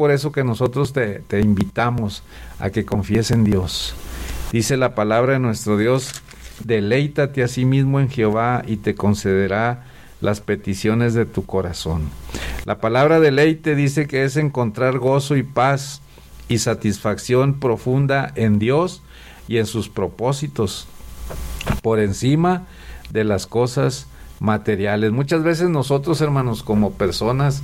por eso que nosotros te invitamos a que confíes en Dios. Dice la palabra de nuestro Dios: deleítate a sí mismo en Jehová y te concederá las peticiones de tu corazón. La palabra deleite dice que es encontrar gozo y paz y satisfacción profunda en Dios y en sus propósitos, por encima de las cosas materiales. Muchas veces nosotros, hermanos, como personas,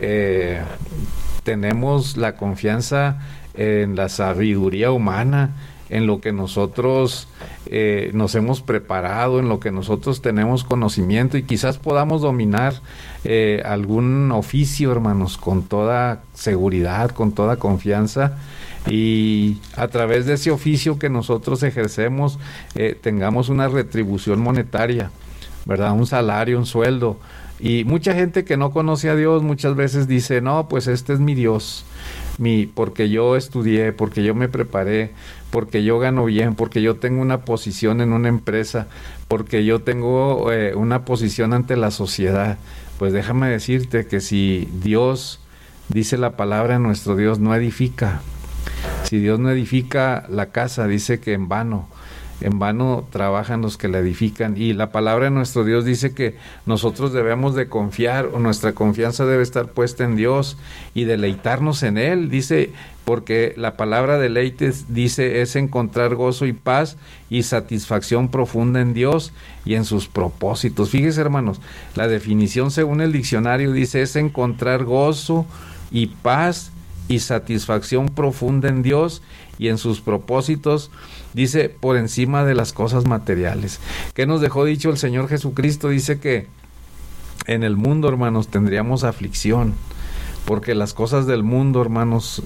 tenemos la confianza en la sabiduría humana, en lo que nosotros nos hemos preparado, en lo que nosotros tenemos conocimiento, y quizás podamos dominar algún oficio, hermanos, con toda seguridad, con toda confianza, y a través de ese oficio que nosotros ejercemos tengamos una retribución monetaria, ¿verdad? Un salario, un sueldo. Y mucha gente que no conoce a Dios muchas veces dice: no, pues este es mi Dios, porque yo estudié, porque yo me preparé, porque yo gano bien, porque yo tengo una posición en una empresa, porque yo tengo una posición ante la sociedad. Pues déjame decirte que si Dios, dice la palabra de nuestro Dios, no edifica, si Dios no edifica la casa, dice que en vano trabajan los que la edifican. Y la palabra de nuestro Dios dice que nosotros debemos de confiar, o nuestra confianza debe estar puesta en Dios y deleitarnos en Él. Dice, porque la palabra deleites, dice, es encontrar gozo y paz y satisfacción profunda en Dios y en sus propósitos. Fíjese, hermanos, la definición según el diccionario dice: es encontrar gozo y paz y satisfacción profunda en Dios y en sus propósitos, dice, por encima de las cosas materiales. ¿Qué nos dejó dicho el Señor Jesucristo? Dice que en el mundo, hermanos, tendríamos aflicción, porque las cosas del mundo, hermanos,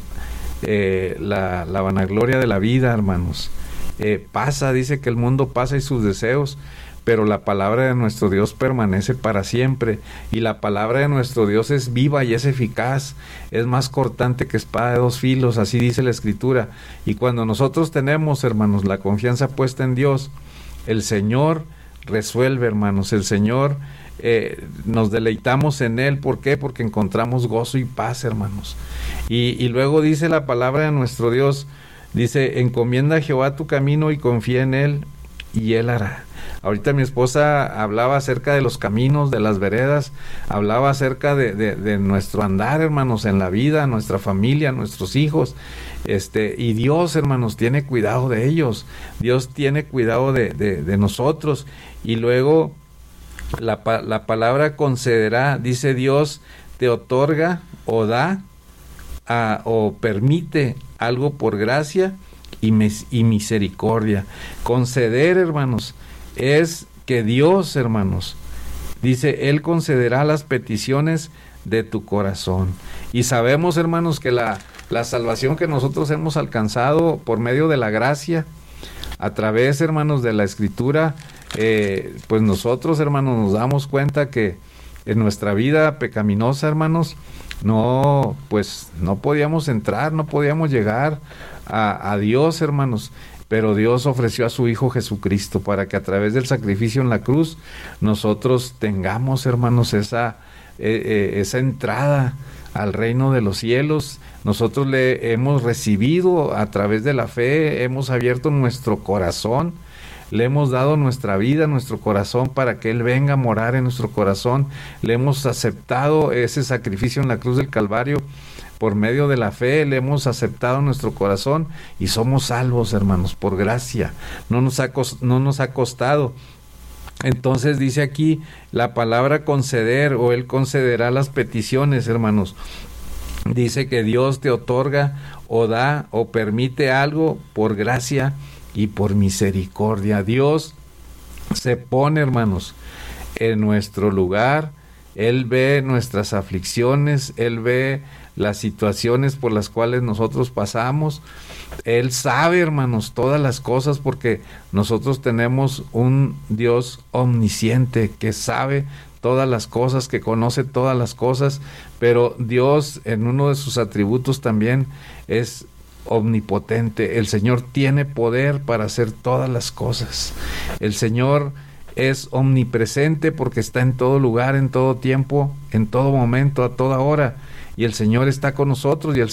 la vanagloria de la vida, hermanos, pasa. Dice que el mundo pasa y sus deseos, pero la palabra de nuestro Dios permanece para siempre, y la palabra de nuestro Dios es viva y es eficaz, es más cortante que espada de dos filos, así dice la Escritura. Y cuando nosotros tenemos, hermanos, la confianza puesta en Dios, el Señor resuelve, hermanos, el Señor, nos deleitamos en Él. ¿Por qué? Porque encontramos gozo y paz, hermanos. Y luego dice la palabra de nuestro Dios, dice: encomienda a Jehová tu camino y confía en Él, y Él hará. Ahorita mi esposa hablaba acerca de los caminos, de las veredas, hablaba acerca de nuestro andar, hermanos, en la vida, nuestra familia, nuestros hijos, y Dios, hermanos, tiene cuidado de ellos, Dios tiene cuidado de nosotros. Y luego la palabra concederá, dice: Dios te otorga o da o permite algo por gracia y misericordia. Conceder, hermanos, es que Dios, hermanos, dice, Él concederá las peticiones de tu corazón. Y sabemos, hermanos, que la salvación que nosotros hemos alcanzado por medio de la gracia, a través, hermanos, de la Escritura, pues nosotros, hermanos, nos damos cuenta que en nuestra vida pecaminosa, hermanos, no podíamos entrar, no podíamos llegar a Dios, hermanos. Pero Dios ofreció a su Hijo Jesucristo para que a través del sacrificio en la cruz nosotros tengamos, hermanos, esa entrada al reino de los cielos. Nosotros le hemos recibido a través de la fe, hemos abierto nuestro corazón, le hemos dado nuestra vida, nuestro corazón, para que Él venga a morar en nuestro corazón. Le hemos aceptado ese sacrificio en la cruz del Calvario. Por medio de la fe le hemos aceptado nuestro corazón y somos salvos, hermanos, por gracia. No nos ha costado. Entonces dice aquí la palabra conceder, o Él concederá las peticiones, hermanos. Dice que Dios te otorga o da o permite algo por gracia y por misericordia. Dios se pone, hermanos, en nuestro lugar. Él ve nuestras aflicciones, Él ve las situaciones por las cuales nosotros pasamos. Él sabe, hermanos, todas las cosas, porque nosotros tenemos un Dios omnisciente que sabe todas las cosas, que conoce todas las cosas. Pero Dios, en uno de sus atributos también, es omnipotente. El Señor tiene poder para hacer todas las cosas. El Señor es omnipresente porque está en todo lugar, en todo tiempo, en todo momento, a toda hora. Y el Señor está con nosotros, y el